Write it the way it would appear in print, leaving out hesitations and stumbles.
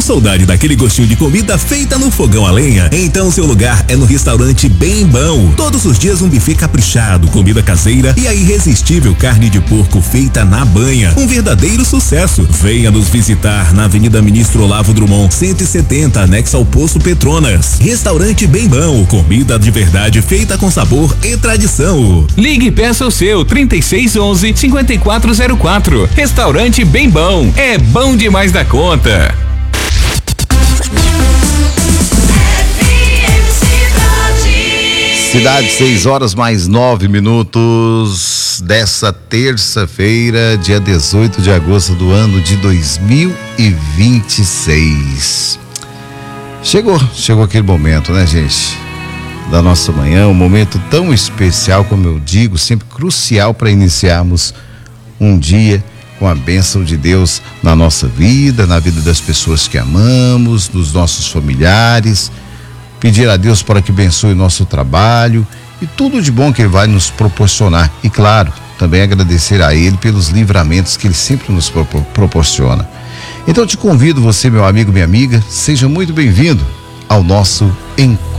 saudade daquele gostinho de comida feita no fogão a lenha? Então seu lugar é no Restaurante Bem Bom. Todos os dias um buffet caprichado, comida caseira e a irresistível carne de porco feita na banha. Um verdadeiro sucesso. Venha nos visitar na Avenida Ministro Olavo Drummond, 170, anexo ao Poço Petronas. Restaurante Bem Bom, comida de verdade feita com sabor e tradição. Ligue e peça o seu 3611-5404. Restaurante Bem Bom, é bom demais da conta. Cidade, 6h mais 9 dessa terça-feira, dia 18 de agosto do ano de 2026. Chegou aquele momento, né, gente? Da nossa manhã, um momento tão especial, como eu digo, sempre crucial para iniciarmos um dia com a bênção de Deus na nossa vida, na vida das pessoas que amamos, dos nossos familiares. Pedir a Deus para que abençoe o nosso trabalho e tudo de bom que Ele vai nos proporcionar. E claro, também agradecer a Ele pelos livramentos que Ele sempre nos proporciona. Então eu te convido, você, meu amigo, minha amiga, seja muito bem-vindo ao nosso encontro.